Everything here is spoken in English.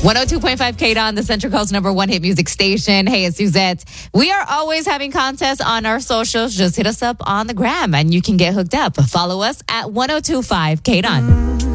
102.5 KDON, the Central Coast #1 hit music station. Hey, it's Suzette. We are always having contests on our socials. Just hit us up on the gram and you can get hooked up. Follow us at 102.5 KDON.